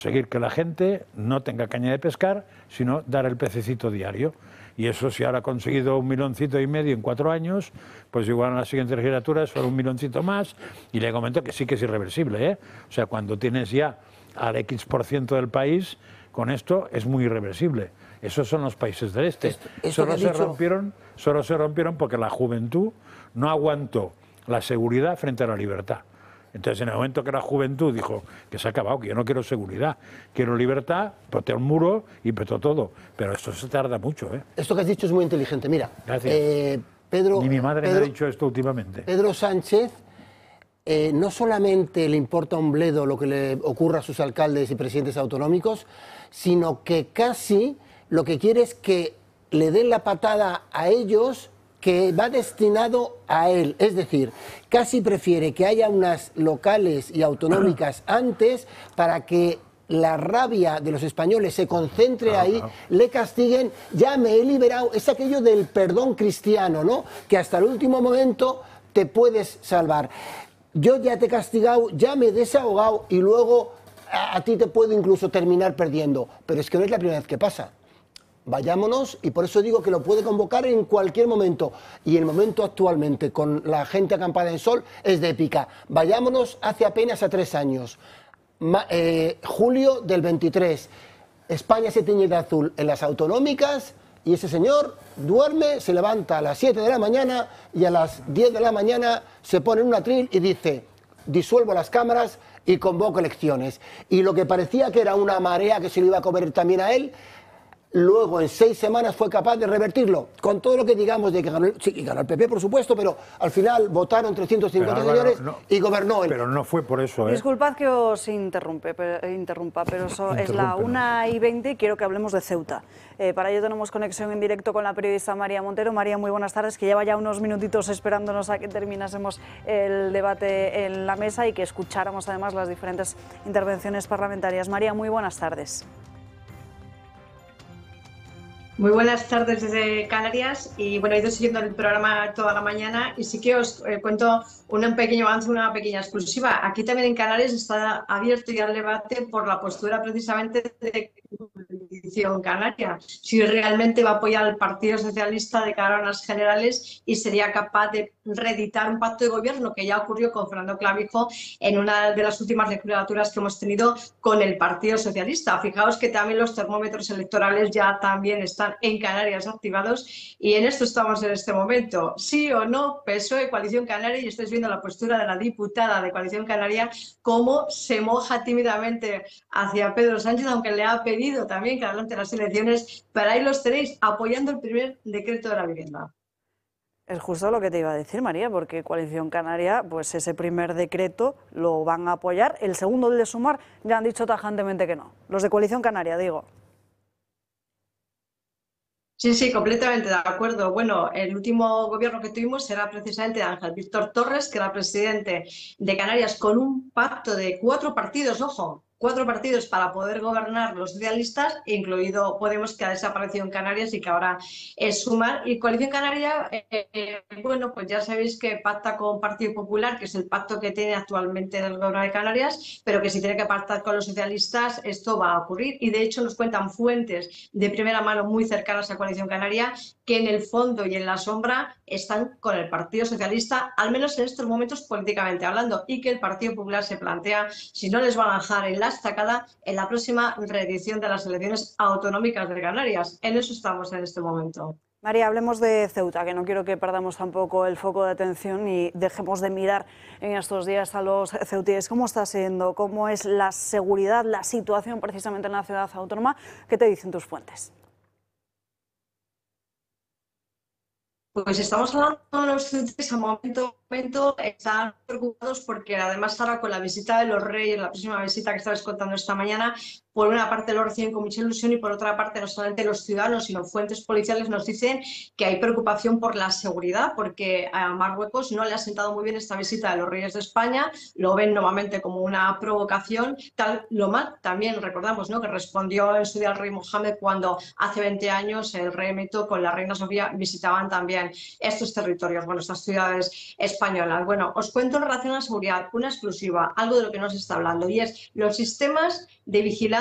conseguir que la gente no tenga caña de pescar, sino dar el pececito diario. Y eso, si ahora ha conseguido 1,5 millones en 4 años, pues igual en la siguiente legislatura es solo 1 milloncito más. Y le comento que sí que es irreversible, ¿eh? O sea, cuando tienes ya al X% del país, con esto es muy irreversible. Esos son los países del este. Solo se rompieron porque la juventud no aguantó la seguridad frente a la libertad. Entonces, en el momento que la juventud dijo que se ha acabado, que yo no quiero seguridad, quiero libertad, petó un muro y petó todo. Pero esto se tarda mucho, ¿eh? Esto que has dicho es muy inteligente. Mira, Ni mi madre me ha dicho esto últimamente. Pedro Sánchez no solamente le importa un bledo lo que le ocurra a sus alcaldes y presidentes autonómicos, sino que casi lo que quiere es que le den la patada a ellos que va destinado a él. Es decir, casi prefiere que haya unas locales y autonómicas antes para que la rabia de los españoles se concentre ahí, le castiguen, ya me he liberado. Es aquello del perdón cristiano, ¿no? Que hasta el último momento te puedes salvar. Yo ya te he castigado, ya me he desahogado y luego a ti te puedo incluso terminar perdiendo. Pero es que no es la primera vez que pasa. Vayámonos, y por eso digo que lo puede convocar en cualquier momento. Y el momento actualmente, con la gente acampada en sol, es de épica. Vayámonos hace apenas a 3 años. Julio del 23. España se tiñe de azul en las autonómicas y ese señor duerme, se levanta a las 7 de la mañana y a las 10 de la mañana se pone en un atril y dice: disuelvo las cámaras y convoco elecciones. Y lo que parecía que era una marea que se le iba a comer también a él, luego en 6 semanas fue capaz de revertirlo, con todo lo que digamos de que ganó, sí, ganó el PP, por supuesto, pero al final votaron 350 señores y gobernó él. Pero no fue por eso, ¿eh? Disculpad que os interrumpa, pero es la 1:20 y quiero que hablemos de Ceuta. Para ello tenemos conexión en directo con la periodista María Montero. María, muy buenas tardes, que lleva ya unos minutitos esperándonos a que terminásemos el debate en la mesa y que escucháramos además las diferentes intervenciones parlamentarias. María, muy buenas tardes. Muy buenas tardes desde Canarias y bueno, he ido siguiendo el programa toda la mañana y sí que os cuento un pequeño avance, una pequeña exclusiva. Aquí también en Canarias está abierto ya el debate por la postura precisamente de Coalición Canaria, si realmente va a apoyar al Partido Socialista de cara a unas generales y sería capaz de reeditar un pacto de gobierno, que ya ocurrió con Fernando Clavijo en una de las últimas legislaturas que hemos tenido con el Partido Socialista. Fijaos que también los termómetros electorales ya también están en Canarias activados y en esto estamos en este momento. Sí o no, PSOE, Coalición Canaria, y estáis viendo la postura de la diputada de Coalición Canaria, cómo se moja tímidamente hacia Pedro Sánchez, aunque le ha pedido también que adelante las elecciones. Para ahí los tenéis apoyando el primer decreto de la vivienda. Es justo lo que te iba a decir, María, porque Coalición Canaria, pues ese primer decreto lo van a apoyar. El segundo, el de Sumar, ya han dicho tajantemente que no. Los de Coalición Canaria, digo. Sí, sí, completamente de acuerdo. Bueno, el último gobierno que tuvimos era precisamente de Ángel Víctor Torres, que era presidente de Canarias, con un pacto de 4 partidos, ojo, 4 partidos para poder gobernar los socialistas, incluido Podemos, que ha desaparecido en Canarias y que ahora es Sumar. Y Coalición Canaria, bueno, pues ya sabéis que pacta con Partido Popular, que es el pacto que tiene actualmente el gobierno de Canarias, pero que si tiene que pactar con los socialistas, esto va a ocurrir. Y de hecho nos cuentan fuentes de primera mano muy cercanas a Coalición Canaria que en el fondo y en la sombra están con el Partido Socialista, al menos en estos momentos políticamente hablando, y que el Partido Popular se plantea si no les va a dejar en la estacada en la próxima reedición de las elecciones autonómicas de Canarias. En eso estamos en este momento. María, hablemos de Ceuta, que no quiero que perdamos tampoco el foco de atención y dejemos de mirar en estos días a los ceutíes. ¿Cómo está siendo? ¿Cómo es la seguridad, la situación precisamente en la ciudad autónoma? ¿Qué te dicen tus fuentes? Pues estamos hablando de los ceutíes, a momento están preocupados porque además ahora con la visita de los reyes, la próxima visita que estabais contando esta mañana, por una parte lo reciben con mucha ilusión y por otra parte no solamente los ciudadanos sino fuentes policiales nos dicen que hay preocupación por la seguridad porque a Marruecos no le ha sentado muy bien esta visita de los reyes de España, lo ven nuevamente como una provocación, tal lo mal también recordamos, ¿no?, que respondió en su día el rey Mohammed cuando hace 20 años el rey emérito con la reina Sofía visitaban también ocuparían estos territorios, bueno, estas ciudades españolas. Bueno, os cuento en relación a la seguridad una exclusiva, algo de lo que no se está hablando, y es los sistemas de vigilancia